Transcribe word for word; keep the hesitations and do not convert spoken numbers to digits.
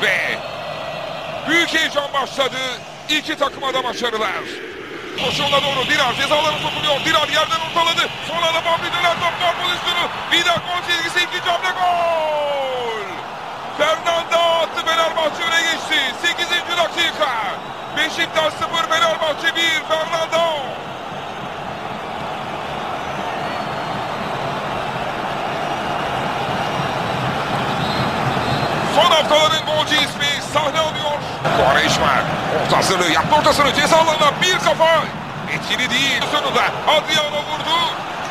Ve büyük heyecan başladı. İki takıma da başarılar. Koşuğuna doğru Dirar ceza alanı sokuluyor. Dirar yerden ortaladı. Sonra da Bambi döner top var pozisyonu. Vida gol çizgisi, ikinci hamle gol. Fernando attı, Fenerbahçe öne geçti. sekizinci dakika. Beşiktaş sıfır, Fenerbahçe bir. Fernando. Son haftaların golcü ismi sahne alıyor. Quaresma ortasını yaptı, ortasını ceza alanına bir kafa. Etkili değil. Sonunda Adriano vurdu.